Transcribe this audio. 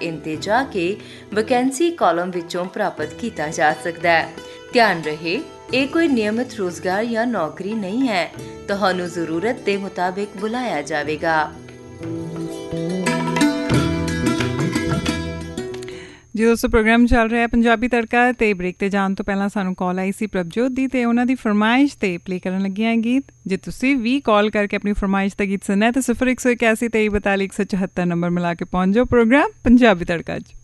ਇੰਤੇ ਜਾ ਕੇ vacancy column ਵਿੱਚੋਂ ਪ੍ਰਾਪਤ ਕੀਤਾ ਜਾ ਸਕਦਾ ਹੈ। ਧਿਆਨ ਰਹੇ, ਇਹ ਕੋਈ ਨਿਯਮਿਤ ਰੋਜ਼ਗਾਰ ਜਾਂ ਨੌਕਰੀ ਨਹੀਂ ਹੈ। ਤੁਹਾਨੂੰ ਜ਼ਰੂਰਤ ਦੇ ਮੁਤਾਬਿਕ ਬੁਲਾਇਆ ਜਾਵੇਗਾ। ਜੀ ਦੋਸਤੋ, ਪ੍ਰੋਗਰਾਮ ਚੱਲ ਰਿਹਾ ਪੰਜਾਬੀ ਤੜਕਾ ਅਤੇ ਬ੍ਰੇਕ 'ਤੇ ਜਾਣ ਤੋਂ ਪਹਿਲਾਂ ਸਾਨੂੰ ਕਾਲ ਆਈ ਸੀ ਪ੍ਰਭਜੋਤ ਦੀ, ਅਤੇ ਉਹਨਾਂ ਦੀ ਫਰਮਾਇਸ਼ 'ਤੇ ਪਲੇ ਕਰਨ ਲੱਗੀਆਂ ਗੀਤ। ਜੇ ਤੁਸੀਂ ਵੀ ਕਾਲ ਕਰਕੇ ਆਪਣੀ ਫਰਮਾਇਸ਼ ਦਾ ਗੀਤ ਸੁਣਨਾ ਹੈ ਤਾਂ 0181 2342 174 ਨੰਬਰ ਮਿਲਾ ਕੇ ਪਹੁੰਚ ਜਾਓ ਪ੍ਰੋਗਰਾਮ ਪੰਜਾਬੀ ਤੜਕਾ 'ਚ।